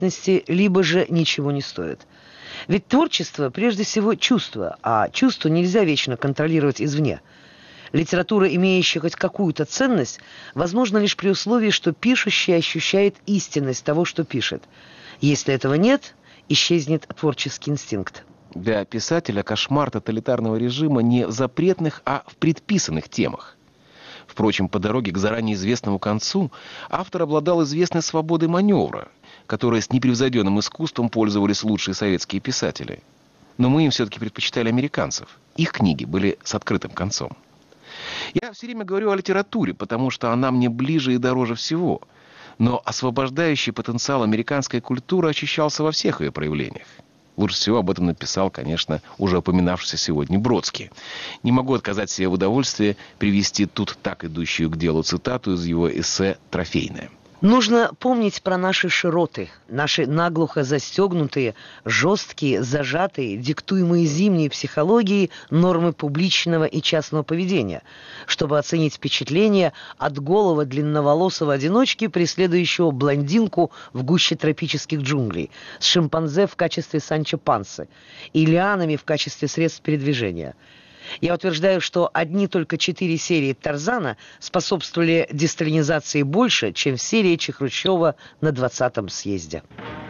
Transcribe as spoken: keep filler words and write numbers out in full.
либо же ничего не стоит. Ведь творчество прежде всего чувство, а чувство нельзя вечно контролировать извне. Литература, имеющая хоть какую-то ценность, возможна лишь при условии, что пишущий ощущает истинность того, что пишет. Если этого нет, исчезнет творческий инстинкт. Для писателя кошмар тоталитарного режима не в запретных, а в предписанных темах. Впрочем, по дороге к заранее известному концу автор обладал известной свободой маневра, которой с непревзойденным искусством пользовались лучшие советские писатели. Но мы им все-таки предпочитали американцев. Их книги были с открытым концом. Я все время говорю о литературе, потому что она мне ближе и дороже всего. Но освобождающий потенциал американской культуры ощущался во всех ее проявлениях. Лучше всего об этом написал, конечно, уже упоминавшийся сегодня Бродский. Не могу отказать себе в удовольствии привести тут так идущую к делу цитату из его эссе «Трофейное». Нужно помнить про наши широты, наши наглухо застегнутые, жесткие, зажатые, диктуемые зимней психологией нормы публичного и частного поведения, чтобы оценить впечатление от голого длинноволосого одиночки, преследующего блондинку в гуще тропических джунглей, с шимпанзе в качестве Санчо Пансы и лианами в качестве средств передвижения. Я утверждаю, что одни только четыре серии «Тарзана» способствовали десталинизации больше, чем в серии Хрущева на двадцатом съезде.